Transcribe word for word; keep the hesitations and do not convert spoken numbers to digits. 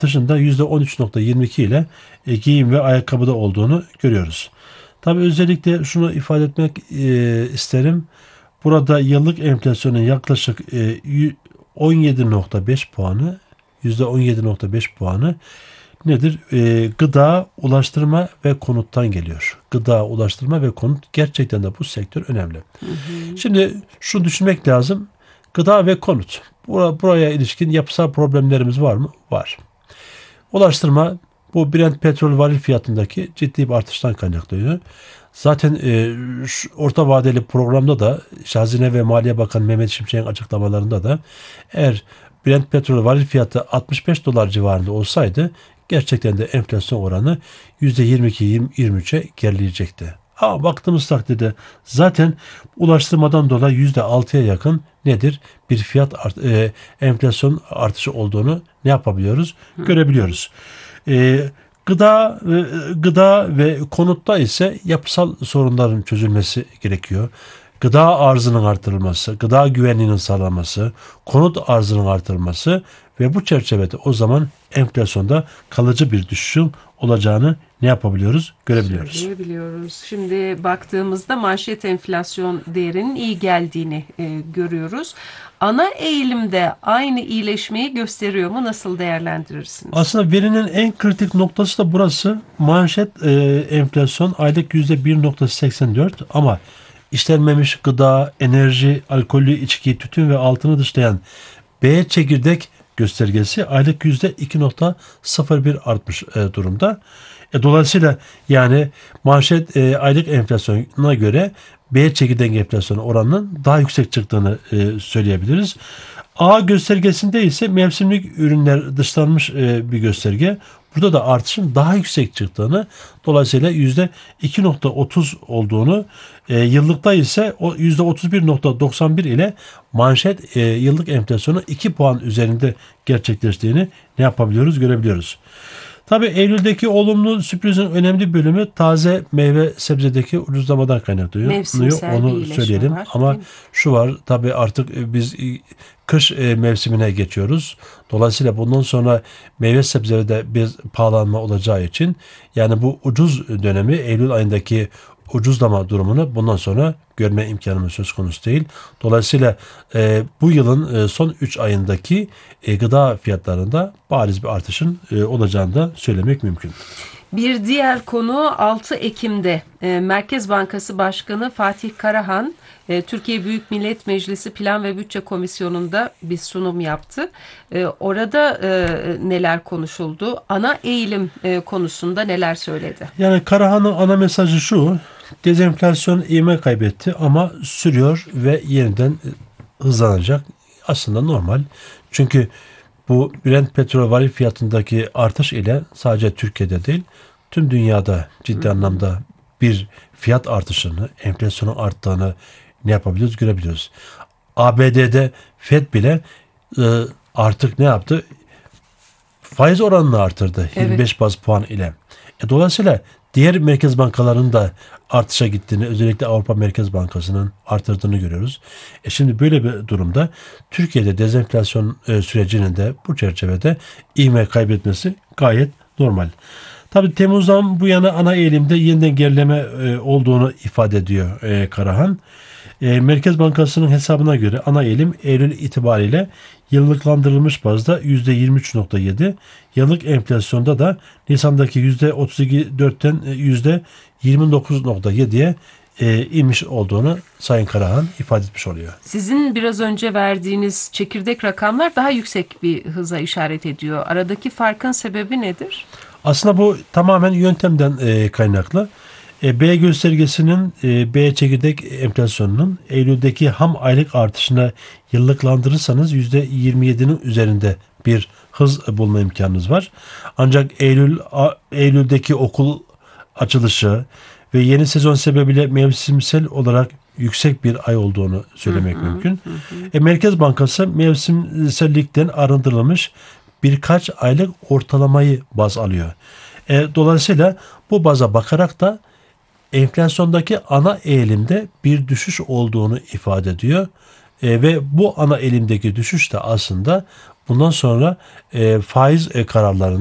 dışında yüzde on üç nokta yirmi iki ile e, giyim ve ayakkabıda olduğunu görüyoruz. Tabii özellikle şunu ifade etmek e, isterim. Burada yıllık enflasyonun yaklaşık e, on yedi nokta beş puanı, yüzde on yedi nokta beş puanı nedir? E, gıda, ulaştırma ve konuttan geliyor. Gıda, ulaştırma ve konut, gerçekten de bu sektör önemli. Hı hı. Şimdi şunu düşünmek lazım. Gıda ve konut. Buraya, buraya ilişkin yapısal problemlerimiz var mı? Var. Ulaştırma, bu Brent petrol varil fiyatındaki ciddi bir artıştan kaynaklanıyor. Zaten e, şu orta vadeli programda da Hazine ve Maliye Bakanı Mehmet Şimşek'in açıklamalarında da eğer Brent petrol varil fiyatı altmış beş dolar civarında olsaydı gerçekten de enflasyon oranı yüzde yirmi iki yirmi üçe gerileyecekti. Ama baktığımız takdirde zaten ulaştırmadan dolayı yüzde altıya yakın nedir? Bir fiyat art, e, enflasyon artışı olduğunu ne yapabiliyoruz? Hı. Görebiliyoruz. E, gıda, e, gıda ve konutta ise yapısal sorunların çözülmesi gerekiyor. Gıda arzının artırılması, gıda güvenliğinin sağlanması, konut arzının artırılması ve bu çerçevede o zaman enflasyonda kalıcı bir düşüşün olacağını ne yapabiliyoruz? Görebiliyoruz. Söyleyebiliyoruz. Şimdi baktığımızda manşet enflasyon değerinin iyi geldiğini e, görüyoruz. Ana eğilimde aynı iyileşmeyi gösteriyor mu? Nasıl değerlendirirsiniz? Aslında verinin en kritik noktası da burası. Manşet e, enflasyon aylık yüzde bir nokta seksen dört ama işlenmemiş gıda, enerji, alkollü içki, tütün ve altını dışlayan B çekirdek göstergesi aylık yüzde iki nokta sıfır bir artmış e, durumda. E, dolayısıyla yani manşet e, aylık enflasyona göre B çekirdek enflasyonu oranının daha yüksek çıktığını e, söyleyebiliriz. A göstergesinde ise mevsimlik ürünler dışlanmış e, bir gösterge. Burada da artışın daha yüksek çıktığını, dolayısıyla yüzde iki nokta otuz olduğunu, e, yıllıkta ise o yüzde otuz bir nokta doksan bir ile manşet e, yıllık enflasyonu iki puan üzerinde gerçekleştiğini ne yapabiliyoruz? Görebiliyoruz. Tabii Eylül'deki olumlu sürprizin önemli bölümü taze meyve sebzedeki ucuzlamadan kaynaklanıyor. Mevsimsel Onu söyleyelim. var, Ama şu var, tabii artık biz kış mevsimine geçiyoruz. Dolayısıyla bundan sonra meyve sebzelerde bir pahalanma olacağı için yani bu ucuz dönemi, Eylül ayındaki ucuzlama durumunu bundan sonra görme imkanımız söz konusu değil. Dolayısıyla e, bu yılın e, son üç ayındaki e, gıda fiyatlarında bariz bir artışın e, olacağını da söylemek mümkün. Bir diğer konu altı Ekim'de e, Merkez Bankası Başkanı Fatih Karahan e, Türkiye Büyük Millet Meclisi Plan ve Bütçe Komisyonu'nda bir sunum yaptı. E, orada e, neler konuşuldu? Ana eğilim e, konusunda neler söyledi? Yani Karahan'ın ana mesajı şu: dezenflasyon ivme kaybetti ama sürüyor ve yeniden hızlanacak. Aslında normal. Çünkü bu Brent petrol varil fiyatındaki artış ile sadece Türkiye'de değil, tüm dünyada ciddi Hı. anlamda bir fiyat artışını, enflasyonun arttığını ne yapabiliyoruz? Görebiliyoruz. A B D'de Fed bile e, artık ne yaptı? Faiz oranını artırdı. Evet. yirmi beş baz puan ile. E, dolayısıyla diğer merkez bankalarının da artışa gittiğini, özellikle Avrupa Merkez Bankası'nın artırdığını görüyoruz. E şimdi böyle bir durumda Türkiye'de dezenflasyon e, sürecinin de bu çerçevede ivme kaybetmesi gayet normal. Tabii Temmuz'dan bu yana ana eğilimde yeniden gerileme e, olduğunu ifade ediyor e, Karahan. E, Merkez Bankası'nın hesabına göre ana eğilim Eylül itibariyle yıllıklandırılmış bazda yüzde yirmi üç nokta yedi, yıllık enflasyonda da Nisan'daki yüzde otuz iki nokta dörtten yüzde yirmi dokuz nokta yediye e, inmiş olduğunu Sayın Karahan ifade etmiş oluyor. Sizin biraz önce verdiğiniz çekirdek rakamlar daha yüksek bir hıza işaret ediyor. Aradaki farkın sebebi nedir? Aslında bu tamamen yöntemden e, kaynaklı. E, B göstergesinin e, B çekirdek enflasyonunun Eylül'deki ham aylık artışına yıllıklandırırsanız yüzde yirmi yedinin üzerinde bir hız bulma imkanınız var. Ancak Eylül a, Eylül'deki okul açılışı ve yeni sezon sebebiyle mevsimsel olarak yüksek bir ay olduğunu söylemek hı hı, mümkün. Hı hı. E, Merkez Bankası mevsimsellikten arındırılmış birkaç aylık ortalamayı baz alıyor. E, dolayısıyla bu baza bakarak da enflasyondaki ana eğilimde bir düşüş olduğunu ifade ediyor. E, ve bu ana eğilimdeki düşüş de aslında Bundan sonra e, faiz e, kararlarında